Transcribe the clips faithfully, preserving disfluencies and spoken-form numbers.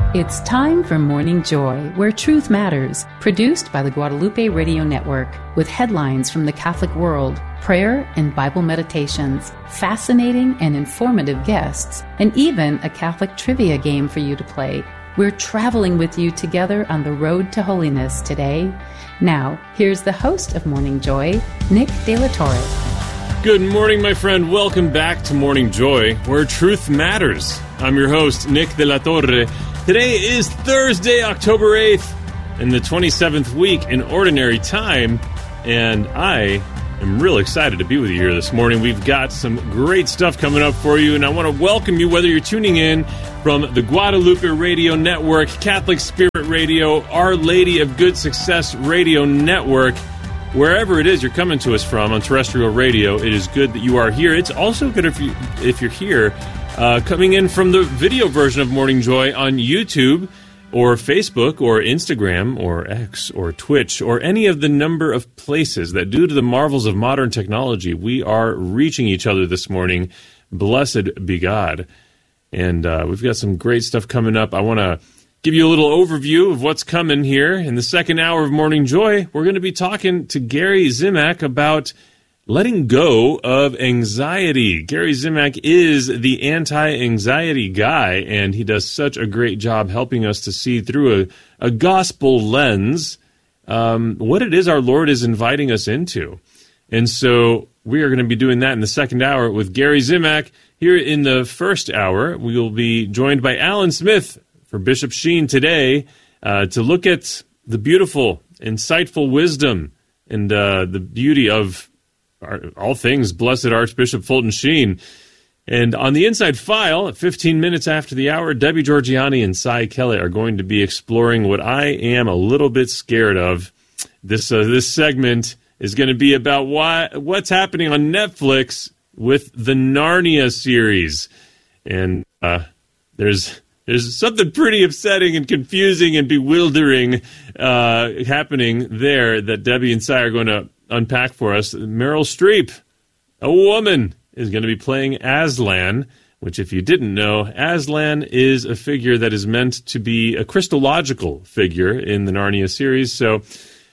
It's time for Morning Joy, where truth matters, produced by the Guadalupe Radio Network, with headlines from the Catholic world, prayer and Bible meditations, fascinating and informative guests, and even a Catholic trivia game for you to play. We're traveling with you together on the road to holiness today. Now, here's the host of Morning Joy, Nick De La Torre. Good morning, my friend. Welcome back to Morning Joy, where truth matters. I'm your host, Nick De La Torre. Today is Thursday, October eighth, in the twenty-seventh week in Ordinary Time, and I am real excited to be with you here this morning. We've got some great stuff coming up for you, and I want to welcome you, whether you're tuning in from the Guadalupe Radio Network, Catholic Spirit Radio, Our Lady of Good Success Radio Network, wherever it is you're coming to us from on terrestrial radio. It is good that you are here. It's also good if, you, if you're here uh, coming in from the video version of Morning Joy on YouTube or Facebook or Instagram or X or Twitch or any of the number of places that, due to the marvels of modern technology, we are reaching each other this morning. Blessed be God. And uh, we've got some great stuff coming up. I want to give you a little overview of what's coming here. In the second hour of Morning Joy, we're going to be talking to Gary Zimak about letting go of anxiety. Gary Zimak is the anti-anxiety guy, and he does such a great job helping us to see through a, a gospel lens um, what it is our Lord is inviting us into. And so we are going to be doing that in the second hour with Gary Zimak. Here in the first hour, we will be joined by Alan Smith for Bishop Sheen today uh, to look at the beautiful, insightful wisdom and uh, the beauty of our, all things Blessed Archbishop Fulton Sheen. And on the Inside File, at fifteen minutes after the hour, Debbie Georgiani and Cy Kelly are going to be exploring what I am a little bit scared of. This uh, this segment is going to be about why, what's happening on Netflix with the Narnia series. And uh, there's... There's something pretty upsetting and confusing and bewildering uh, happening there that Debbie and Cy are going to unpack for us. Meryl Streep, a woman, is going to be playing Aslan, which, if you didn't know, Aslan is a figure that is meant to be a Christological figure in the Narnia series. So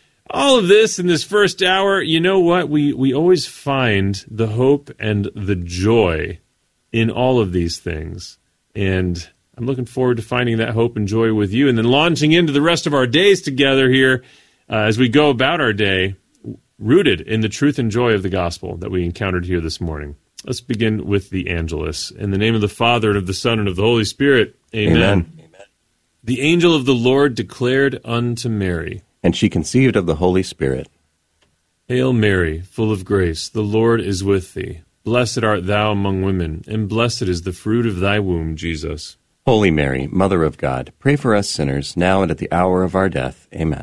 all of this in this first hour, you know what? We, we always find the hope and the joy in all of these things. And I'm looking forward to finding that hope and joy with you and then launching into the rest of our days together here uh, as we go about our day, rooted in the truth and joy of the gospel that we encountered here this morning. Let's begin with the Angelus. In the name of the Father, and of the Son, and of the Holy Spirit, amen. Amen. Amen. The angel of the Lord declared unto Mary, and she conceived of the Holy Spirit. Hail Mary, full of grace, the Lord is with thee. Blessed art thou among women, and blessed is the fruit of thy womb, Jesus. Holy Mary, Mother of God, pray for us sinners, now and at the hour of our death. Amen.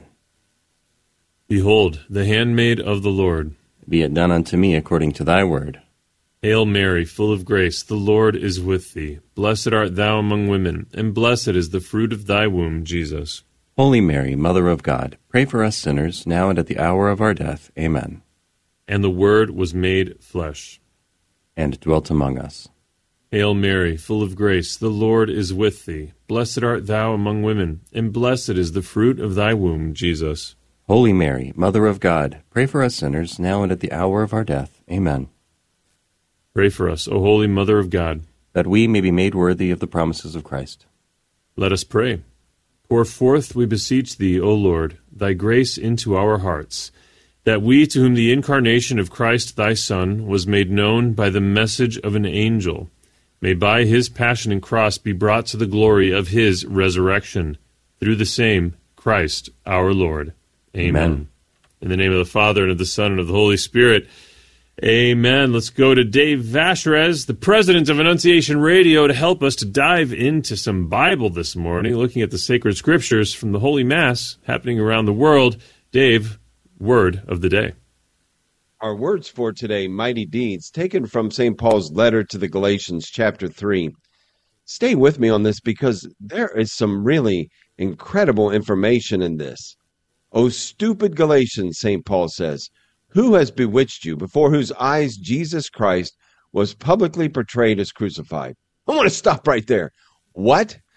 Behold, the handmaid of the Lord. Be it done unto me according to thy word. Hail Mary, full of grace, the Lord is with thee. Blessed art thou among women, and blessed is the fruit of thy womb, Jesus. Holy Mary, Mother of God, pray for us sinners, now and at the hour of our death. Amen. And the Word was made flesh, and dwelt among us. Hail Mary, full of grace, the Lord is with thee. Blessed art thou among women, and blessed is the fruit of thy womb, Jesus. Holy Mary, Mother of God, pray for us sinners, now and at the hour of our death. Amen. Pray for us, O Holy Mother of God, that we may be made worthy of the promises of Christ. Let us pray. Pour forth, we beseech thee, O Lord, thy grace into our hearts, that we, to whom the incarnation of Christ thy Son was made known by the message of an angel, may by his passion and cross be brought to the glory of his resurrection, through the same Christ our Lord. Amen. Amen. In the name of the Father, and of the Son, and of the Holy Spirit. Amen. Let's go to Dave Vashrez, the president of Annunciation Radio, to help us to dive into some Bible this morning, looking at the sacred scriptures from the Holy Mass happening around the world. Dave, word of the day. Our words for today, mighty deeds, taken from Saint Paul's letter to the Galatians, chapter three. Stay with me on this because there is some really incredible information in this. O stupid Galatians, Saint Paul says, who has bewitched you, before whose eyes Jesus Christ was publicly portrayed as crucified? I want to stop right there. What?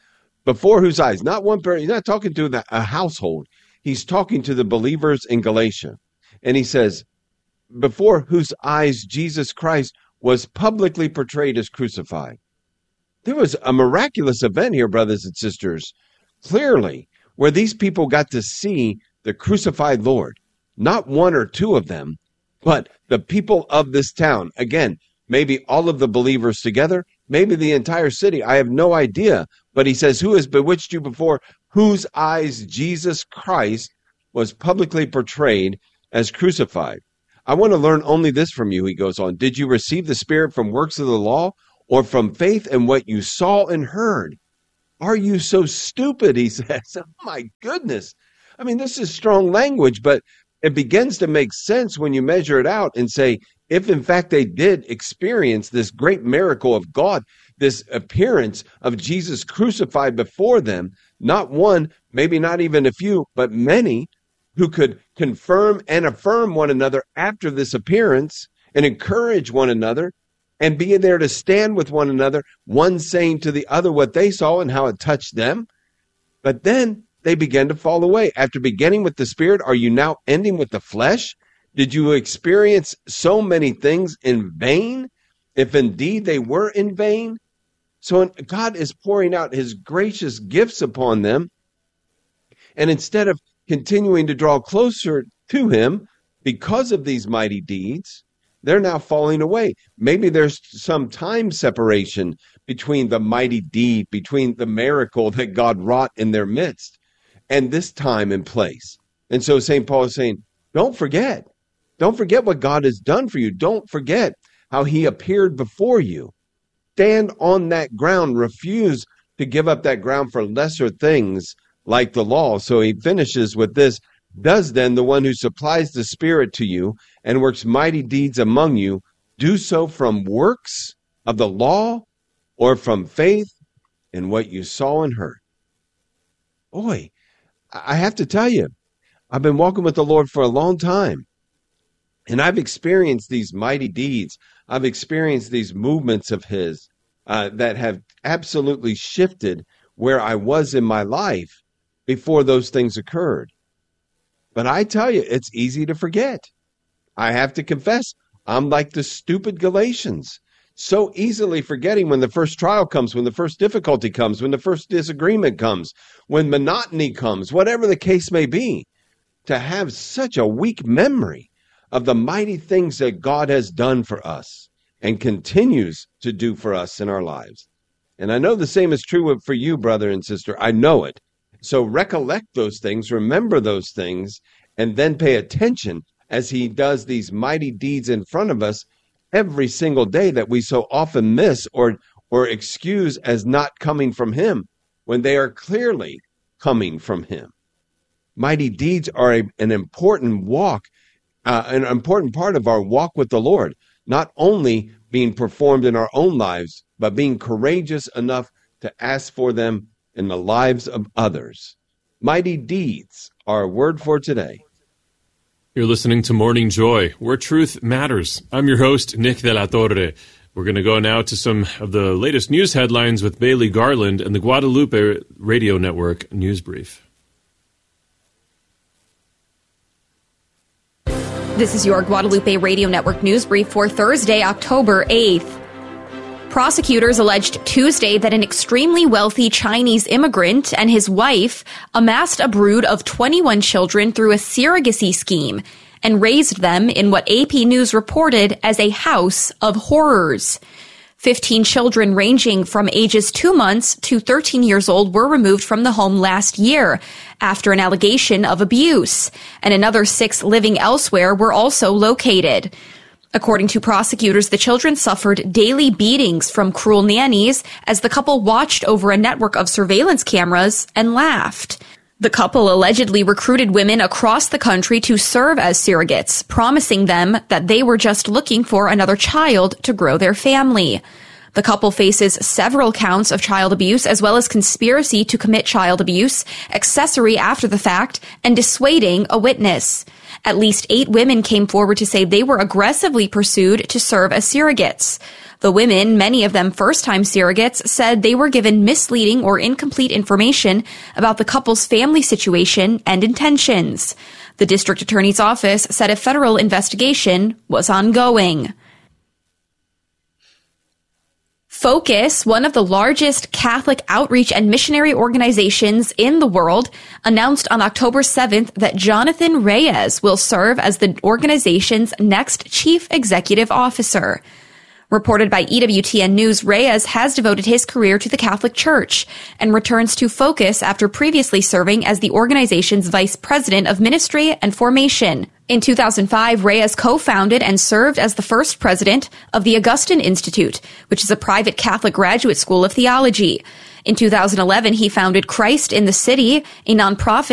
before whose eyes, not one person, he's not talking to the, a household. He's talking to the believers in Galatia. And he says, before whose eyes Jesus Christ was publicly portrayed as crucified. There was a miraculous event here, brothers and sisters, clearly, where these people got to see the crucified Lord. Not one or two of them, but the people of this town. Again, maybe all of the believers together, maybe the entire city. I have no idea. But he says, who has bewitched you before whose eyes Jesus Christ was publicly portrayed as crucified? I want to learn only this from you, he goes on. Did you receive the Spirit from works of the law or from faith in what you saw and heard? Are you so stupid, he says. Oh, my goodness. I mean, this is strong language, but it begins to make sense when you measure it out and say, if in fact they did experience this great miracle of God, this appearance of Jesus crucified before them, not one, maybe not even a few, but many who could confirm and affirm one another after this appearance and encourage one another and be there to stand with one another, one saying to the other what they saw and how it touched them. But then they began to fall away. After beginning with the Spirit, are you now ending with the flesh? Did you experience so many things in vain, if indeed they were in vain? So God is pouring out his gracious gifts upon them. And instead of continuing to draw closer to him because of these mighty deeds, they're now falling away. Maybe there's some time separation between the mighty deed, between the miracle that God wrought in their midst, and this time and place. And so Saint Paul is saying, don't forget. Don't forget what God has done for you. Don't forget how he appeared before you. Stand on that ground. Refuse to give up that ground for lesser things like the law. So he finishes with this. Does then the one who supplies the Spirit to you and works mighty deeds among you do so from works of the law or from faith in what you saw and heard? Boy, I have to tell you, I've been walking with the Lord for a long time, and I've experienced these mighty deeds. I've experienced these movements of his uh, that have absolutely shifted where I was in my life before those things occurred. But I tell you, it's easy to forget. I have to confess, I'm like the stupid Galatians, so easily forgetting when the first trial comes, when the first difficulty comes, when the first disagreement comes, when monotony comes, whatever the case may be, to have such a weak memory of the mighty things that God has done for us and continues to do for us in our lives. And I know the same is true for you, brother and sister. I know it. So recollect those things, remember those things, and then pay attention as he does these mighty deeds in front of us every single day that we so often miss or or excuse as not coming from him when they are clearly coming from him. Mighty deeds are a, an important walk, uh, an important part of our walk with the Lord, not only being performed in our own lives, but being courageous enough to ask for them in the lives of others. Mighty deeds are a word for today. You're listening to Morning Joy, where truth matters. I'm your host, Nick De La Torre. We're going to go now to some of the latest news headlines with Bailey Garland and the Guadalupe Radio Network News Brief. This is your Guadalupe Radio Network News Brief for Thursday, October eighth. Prosecutors alleged Tuesday that an extremely wealthy Chinese immigrant and his wife amassed a brood of twenty-one children through a surrogacy scheme and raised them in what A P News reported as a house of horrors. Fifteen children ranging from ages two months to thirteen years old were removed from the home last year after an allegation of abuse, and another six living elsewhere were also located. According to prosecutors, the children suffered daily beatings from cruel nannies as the couple watched over a network of surveillance cameras and laughed. The couple allegedly recruited women across the country to serve as surrogates, promising them that they were just looking for another child to grow their family. The couple faces several counts of child abuse as well as conspiracy to commit child abuse, accessory after the fact, and dissuading a witness. At least eight women came forward to say they were aggressively pursued to serve as surrogates. The women, many of them first-time surrogates, said they were given misleading or incomplete information about the couple's family situation and intentions. The district attorney's office said a federal investigation was ongoing. Focus, one of the largest Catholic outreach and missionary organizations in the world, announced on October seventh that Jonathan Reyes will serve as the organization's next chief executive officer. Reported by E W T N News, Reyes has devoted his career to the Catholic Church and returns to Focus after previously serving as the organization's vice president of ministry and formation. In two thousand five, Reyes co-founded and served as the first president of the Augustine Institute, which is a private Catholic graduate school of theology. In two thousand eleven, he founded Christ in the City, a nonprofit